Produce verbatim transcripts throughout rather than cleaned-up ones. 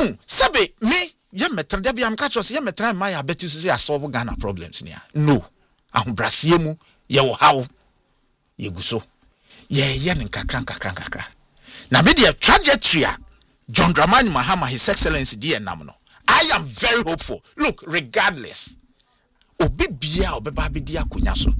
Oh, sabe me ye metra da bia am catch us ye metra my abeti so say solve Ghana problems nia. No. Ahobrasie mu ye wo hawo. Ye guso. Ye ye nkakra nkakra nkakra. Na me the trajectory John Dramani Mahama, His Excellency D N Namno. I am very hopeful. Look, regardless, obi bia obeba bidia kunyaso.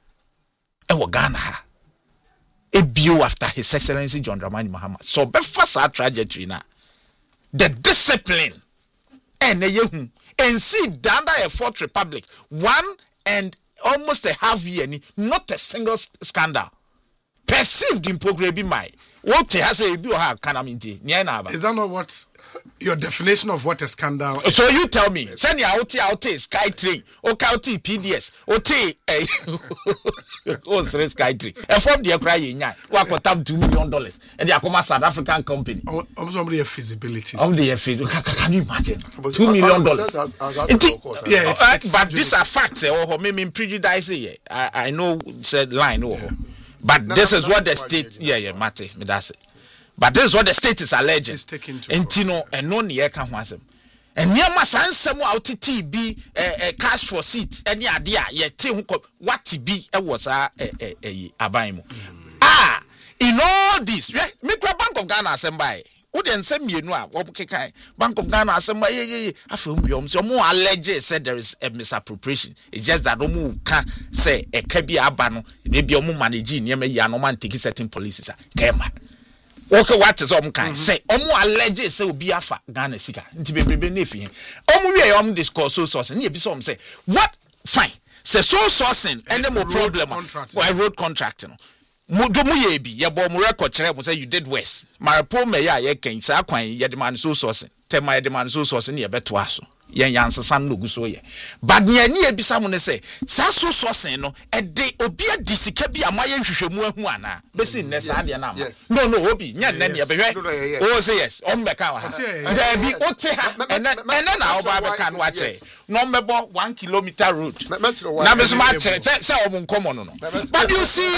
E wo Ghana ha. E bio after His Excellency John Dramani Mahama. So be fast our trajectory na. The discipline and yehu and see under a Fourth Republic one and almost a half year, not a single scandal perceived in Pogrebi my. What has a bio ha kanamiti? Is that not what your definition of what a scandal is? So you tell me. Send you out out Sky Train, or County P D S, or T a oh Sky Train. And from the crying, what got up two million dollars and the Akoma South African company. I'm somebody a feasibility. Of the feasibility. Can you imagine? Two million dollars. Yeah, but these are facts, or maybe prejudice. I I know said line or. But no, this no, is what the state, yeah, yeah, Mate, me that's it. But this is what the state is alleging. And Tino, and no near can was him. And near my son, some out T B, a cash for seats, any idea, yet, what T B, was a abaimo. Ah, in all this, make a Bank of Ghana assemble. Wouldn't send me no okay Bank of Ghana assemble. I feel so more alleged said there is a misappropriation. It's just that Omu can say a kebi abano, maybe Omu managing near me yanoman taking certain policies. Kema. Okay, what is Omu can say? Omu alleged say be afa Ghana sika. Nti be be nefi. Omu we Omu discourse so sourcing. Ni be some say what fine. Say so sourcing and no problem. Why road contracting. Mudumu yebi ye bo mu record kire say you did worse. Marapo me ya ye kan sa kwan ye de man so sourcing. Tema ye de man so sourcing ye beto aso. Yen yansesa no gu so ye. But ne ani ebisa mu ne say sa so sourcing no e de obi adisika bi amaye hwehwemu ahu ana. Be si ne sa de na ma. No no obi nya ne ne be hwe. Oh say yes. O me ka wa ha. There be o te ha. Ene ene na oba be ka no wa che. No mebo one kilometer road. Na be so ma che say o mun komo no no. But you see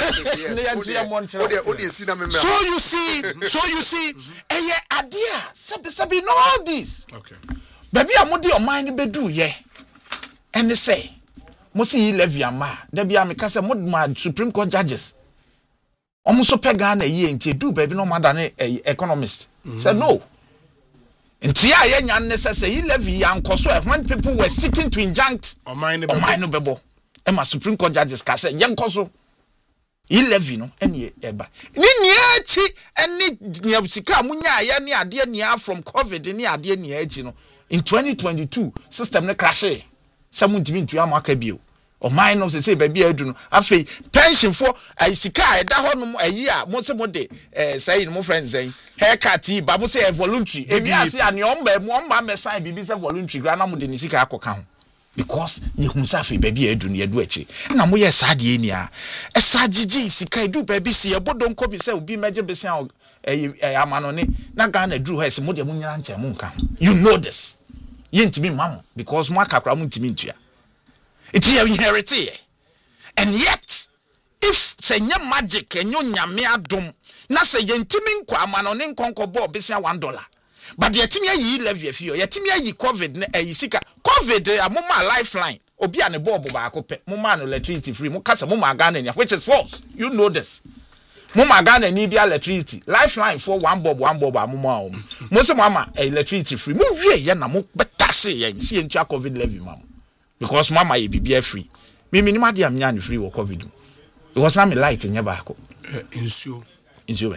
So you see so you see eye adea sabi sabi no all this. Okay. Baby amodi o mind bedu ye. And they say mo see levy ama. There be am ka say mod ma Supreme Court judges. Omo so pega na ye nti do baby no matter na economist. Say no. Nti ya ye nyan ne say levy yankoso when people were seeking to injunct o mind no bebo. E ma Supreme Court judges ka say yankoso eleven no ene eba ni niachi ene niabusika munya ya ne ade nia from COVID ni ade nia achi no in twenty twenty-two system ne crash seventeen ntua maka bio o mine no say baby adu no afei pension for sika eda ho no ayi a mo se mo de eh say no friends say haircut ba mo say voluntary e bi ase ane o mba mo mba me sign bibi say voluntary gra na mo de ni sika akoka ho because ye hu safi baby edu ne edu achi na mo ye sade ni a esagigi sika edu baby se ye bodon ko bi say obi meje be say eh amanone na Ghana edu ho ese mo de mo nyira nche mo nka you know this ye ntimi mamo because mo akakra mo ntimi ntua it is inherited and yet if say nya magic enyo nyame adom na say ye ntimi nkwa amanone nkonko bo be say one dollar. But the team ye levy a few, your team ye COVID ne a sika. COVID a mama lifeline. Obi an a bob ba cope, mumma electricity free, mukasa mumma Ghana, which is false. You know this. Mumma Ghana need electricity. Lifeline for one bob, one bob, mumma. Most mama electricity free. Move ye yana mo better say and see into COVID levy, mama. Because mama ye be free. Me minima dia myan free or COVID. Because I'm a light in your back. Insure. Insure.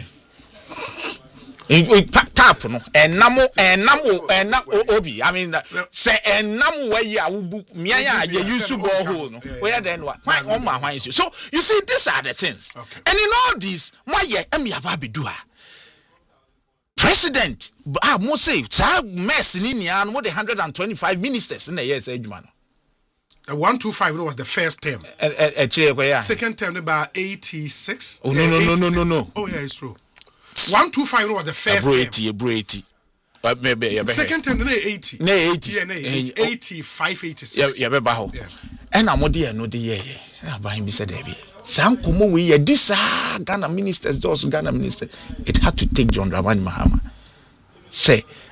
In tap no and namo and namo and na obi I mean say and namo where you are me ya use to borehole no where then what why on my why so you see these are the things okay. And in all this my ye am ya ba bedua president ah mo say sa mess ni nia no the one hundred twenty-five ministers in the years adwuma no the one twenty-five was the first term e chire ko ya second term about eighty-six oh no no no no no no oh yeah it's true one twenty-five was the first term. eighty, eighty. Uh, maybe, yeah, second term, eighty. No, eighty. Yeah, no, eighty. eighty-five, eighty-six. Yeah, yeah, baho. And I'm dear, no, the year. I'm buying beside every. Some come we this ah Ghana ministers, those Ghana ministers. It had to take John Dramani Mahama. Say,